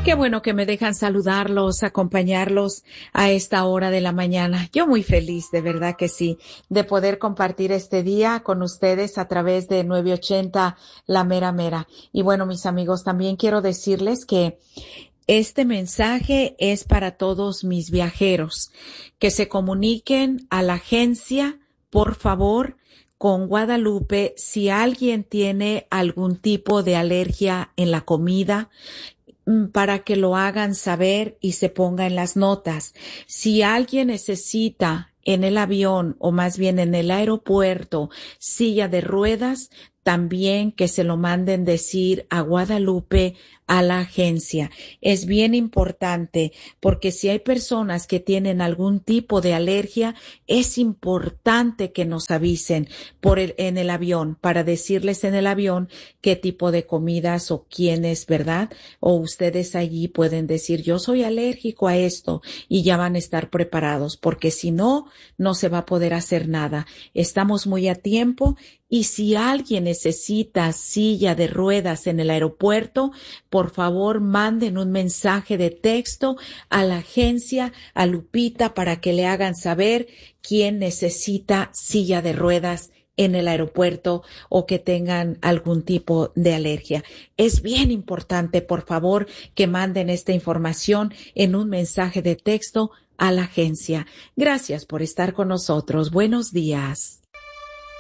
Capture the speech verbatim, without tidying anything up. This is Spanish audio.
Qué bueno que me dejan saludarlos, acompañarlos a esta hora de la mañana. Yo muy feliz, de verdad que sí, de poder compartir este día con ustedes a través de nueve ochenta La Mera Mera. Y bueno, mis amigos, también quiero decirles que este mensaje es para todos mis viajeros, que se comuniquen a la agencia, por favor, con Guadalupe si alguien tiene algún tipo de alergia en la comida, para que lo hagan saber y se ponga en las notas. Si alguien necesita en el avión o más bien en el aeropuerto silla de ruedas, también que se lo manden decir a Guadalupe, a la agencia. Es bien importante porque si hay personas que tienen algún tipo de alergia, es importante que nos avisen por el, en el avión para decirles en el avión qué tipo de comidas o quiénes, ¿verdad? O ustedes allí pueden decir yo soy alérgico a esto y ya van a estar preparados porque si no, no se va a poder hacer nada. Estamos muy a tiempo. Y si alguien necesita silla de ruedas en el aeropuerto, por favor manden un mensaje de texto a la agencia, a Lupita, para que le hagan saber quién necesita silla de ruedas en el aeropuerto o que tengan algún tipo de alergia. Es bien importante, por favor, que manden esta información en un mensaje de texto a la agencia. Gracias por estar con nosotros. Buenos días.